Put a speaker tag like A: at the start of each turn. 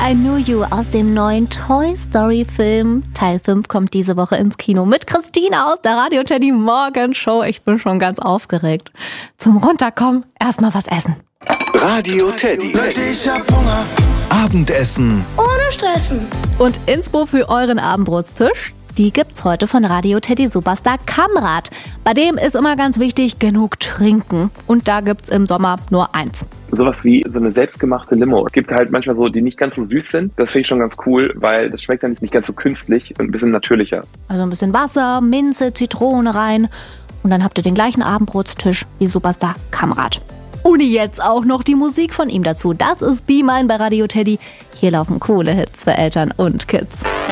A: I Knew You aus dem neuen Toy Story Film. Teil 5 kommt diese Woche ins Kino mit Christina aus der Radio Teddy Morgenshow. Ich bin schon ganz aufgeregt. Zum Runterkommen erstmal was essen.
B: Radio Teddy. Ich hab Hunger. Abendessen.
C: Ohne Stressen.
A: Und Inspo für euren Abendbrotstisch, die gibt's heute von Radio Teddy Superstar Kamrat. Bei dem ist immer ganz wichtig, genug trinken. Und da gibt's im Sommer nur eins.
D: Sowas wie so eine selbstgemachte Limo. Es gibt halt manchmal so, die nicht ganz so süß sind. Das finde ich schon ganz cool, weil das schmeckt dann nicht ganz so künstlich und ein bisschen natürlicher.
A: Also ein bisschen Wasser, Minze, Zitrone rein. Und dann habt ihr den gleichen Abendbrotstisch wie Superstar Kamrat. Und jetzt auch noch die Musik von ihm dazu. Das ist Be Mine bei Radio Teddy. Hier laufen coole Hits für Eltern und Kids.